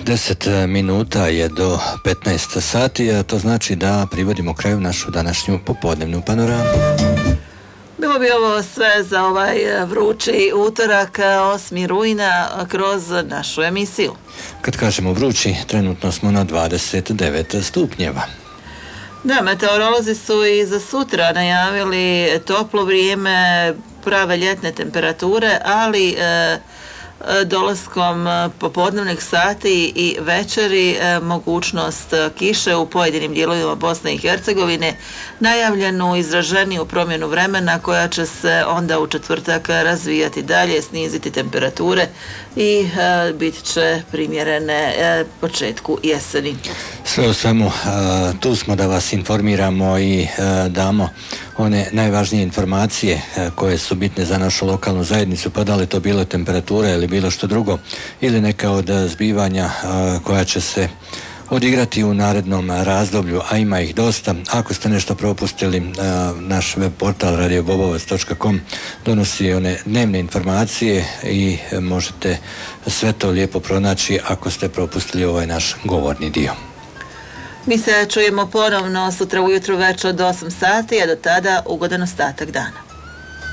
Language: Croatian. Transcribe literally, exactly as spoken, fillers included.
deset minuta je do petnaest sati, a to znači da privodimo kraju našu današnju popodnevnu panoramu. Bilo bi ovo sve za ovaj vrući utorak osmog rujna kroz našu emisiju. Kad kažemo vrući, trenutno smo na dvadeset devet stupnjeva. Da, meteorolozi su i za sutra najavili toplo vrijeme, prave ljetne temperature, ali e, dolaskom popodnevnih sati i večeri e, mogućnost kiše u pojedinim dijelovima Bosne i Hercegovine, najavljenu izraženiju promjenu vremena koja će se onda u četvrtak razvijati dalje, sniziti temperature i e, bit će primjerene e, početku jeseni. Sve u svemu, e, tu smo da vas informiramo i e, damo one najvažnije informacije e, koje su bitne za našu lokalnu zajednicu, pa da li to bilo temperatura ili bilo što drugo, ili neka od zbivanja e, koja će se odigrati u narednom razdoblju, a ima ih dosta. Ako ste nešto propustili, e, naš web portal radio bobovac točka com donosi one dnevne informacije i e, možete sve to lijepo pronaći ako ste propustili ovaj naš govorni dio. Mi se čujemo ponovno sutra ujutro već od osam sati, a do tada ugodan ostatak dana.